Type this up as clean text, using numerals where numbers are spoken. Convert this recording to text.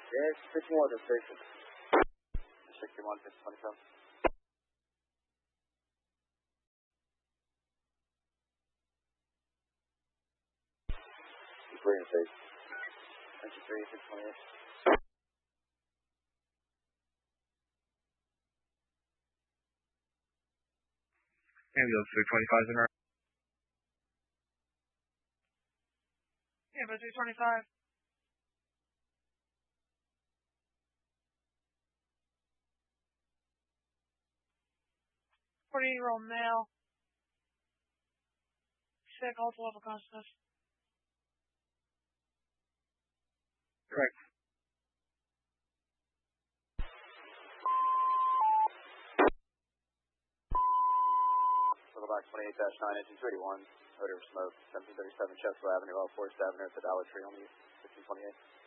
Yes, 51 to station. 61, 627. Green station. 53, 628. Ambulance 325 in our. Yeah, but 325. 40-year-old male. Sick, also level consciousness. Correct. Box 28-9, engine 31, odor of smoke, 1737 Chestwell Avenue, off Forest Avenue at the Dollar Tree on the 1528.